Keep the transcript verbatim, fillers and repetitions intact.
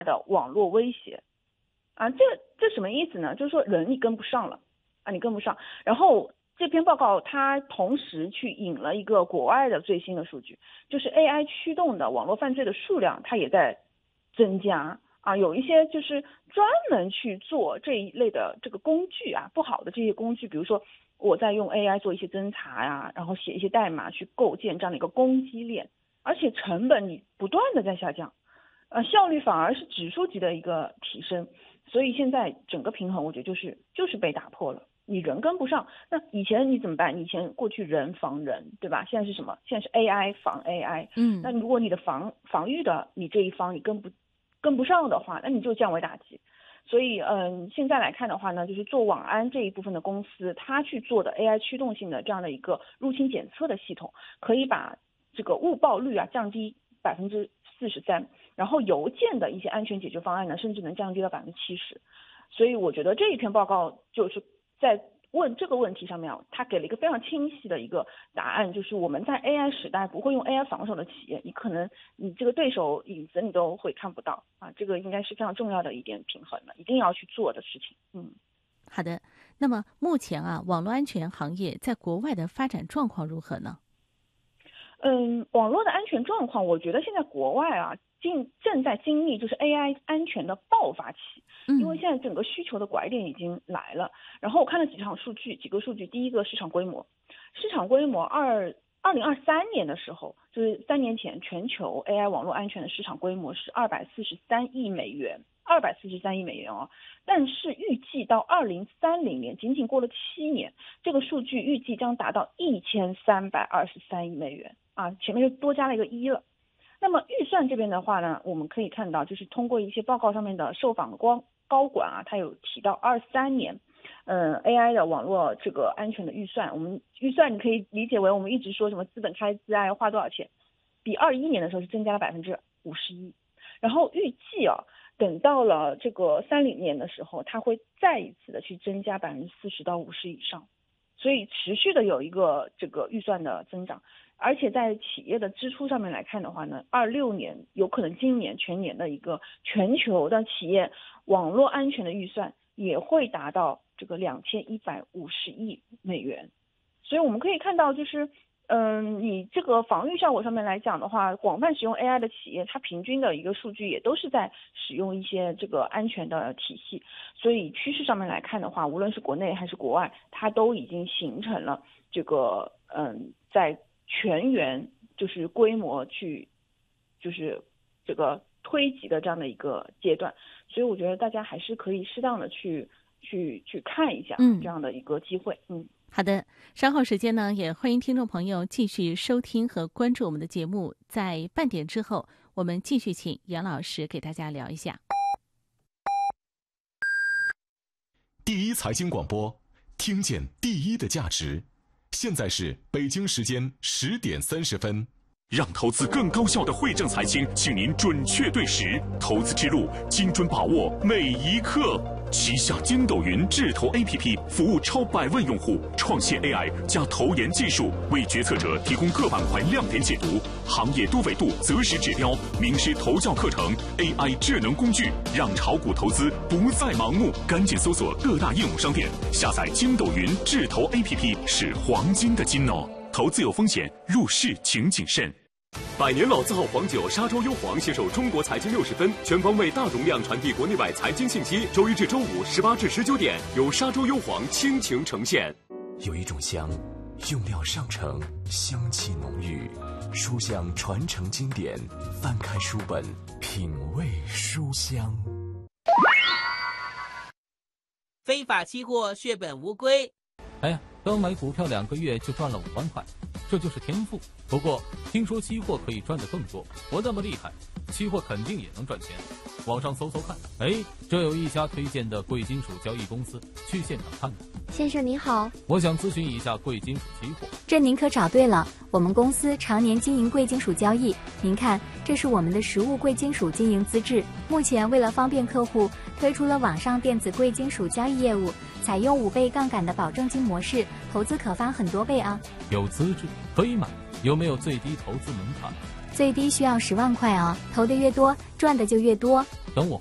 的网络威胁啊，这这什么意思呢？就是说人你跟不上了啊，你跟不上。然后这篇报告它同时去引了一个国外的最新的数据，就是 A I 驱动的网络犯罪的数量它也在增加啊，有一些就是专门去做这一类的这个工具啊，不好的这些工具，比如说我在用 A I 做一些侦查呀、啊，然后写一些代码去构建这样的一个攻击链，而且成本你不断的在下降，呃，效率反而是指数级的一个提升，所以现在整个平衡我觉得就是就是被打破了。你人跟不上，那以前你怎么办？以前过去人防人，对吧？现在是什么？现在是 A I 防 A I。嗯，那如果你的防防御的你这一方你跟不跟不上的话，那你就降维打击。所以，嗯，现在来看的话呢，就是做网安这一部分的公司，它去做的 A I 驱动性的这样的一个入侵检测的系统，可以把这个误报率啊降低百分之四十三，然后邮件的一些安全解决方案呢，甚至能降低到百分之七十。所以我觉得这一篇报告就是在问这个问题上面，他给了一个非常清晰的一个答案，就是我们在 A I 时代不会用 A I 防守的企业，你可能你这个对手影子你都会看不到啊，这个应该是非常重要的一点平衡了，一定要去做的事情。嗯， 好的。那么目前啊，网络安全行业在国外的发展状况如何呢？ 嗯，网络的安全状况，我觉得现在国外啊，正正在经历就是 A I 安全的爆发期，因为现在整个需求的拐点已经来了。然后我看了几场数据，几个数据，第一个市场规模，市场规模二二零二三年的时候，就是三年前，全球 A I 网络安全的市场规模是二百四十三亿美元，二百四十三亿美元哦。但是预计到二零三零年，仅仅过了七年，这个数据预计将达到一千三百二十三亿美元啊，前面就多加了一个一了。那么预算这边的话呢，我们可以看到，就是通过一些报告上面的受访光高管啊，他有提到二三年，嗯 ，A I 的网络这个安全的预算，我们预算你可以理解为我们一直说什么资本开支啊，要花多少钱，比二一年的时候是增加了百分之五十一，然后预计啊，等到了这个三零年的时候，它会再一次的去增加百分之四十到五十以上，所以持续的有一个这个预算的增长。而且在企业的支出上面来看的话呢，二六年有可能今年全年的一个全球的企业网络安全的预算也会达到这个两千一百五十亿美元。所以我们可以看到，就是嗯，你这个防御效果上面来讲的话，广泛使用 A I 的企业，它平均的一个数据也都是在使用一些这个安全的体系。所以趋势上面来看的话，无论是国内还是国外，它都已经形成了这个嗯，在全员就是规模去就是这个推及的这样的一个阶段，所以我觉得大家还是可以适当的去去去看一下这样的一个机会。嗯， 好的，稍后时间呢，也欢迎听众朋友继续收听和关注我们的节目，在半点之后，我们继续请杨老师给大家聊一下。 第一财经广播，听见第一的价值。现在是北京时间十点三十分。 让投资更高效的惠正财经，请您准确对时，投资之路精准把握每一刻。旗下筋斗云智投 A P P 服务超百万用户，创现 A I 加投研技术，为决策者提供各板块亮点解读、行业多维度择时指标、名师投教课程、A I 智能工具，让炒股投资不再盲目。赶紧搜索各大应用商店，下载筋斗云智投 A P P， 是黄金的金哦。投资有风险，入市请谨慎。 百年老字号黄酒沙洲优黄携手中国财经六十分，全方位大容量传递国内外财经信息。周一至周五十八至十九点，由沙洲优黄倾情呈现。 有一种香，用料上乘，香气浓郁，书香传承经典，翻开书本，品味书香。 非法期货血本无归。 哎呀，刚买股票两个月就赚了五万块，这就是天赋。不过听说期货可以赚得更多，我那么厉害，期货肯定也能赚钱。网上搜搜看，哎，这有一家推荐的贵金属交易公司，去现场看看。 先生你好， 我想咨询一下贵金属期货。 这您可找对了，我们公司常年经营贵金属交易。您看，这是我们的实物贵金属经营资质。目前为了方便客户，推出了网上电子贵金属交易业务，采用五倍杠杆的保证金模式，投资可翻很多倍啊。 有资质可以买，有没有最低投资门槛？ 最低需要十万块哦，投的越多，赚的就越多。 等我。